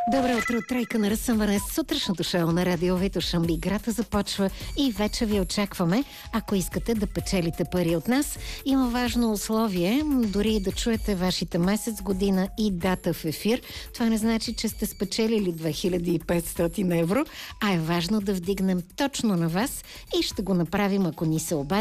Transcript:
Добро утро, тройка на разсъмване. Сутрешното шоу на радио Витоша. Играта започва и вече ви очакваме. Ако искате да печелите пари от нас, има важно условие, дори да чуете вашите месец, година и дата в ефир. Това не значи, че сте спечелили 2500 евро, а е важно да вдигнем точно на вас и ще го направим, ако ни се обадите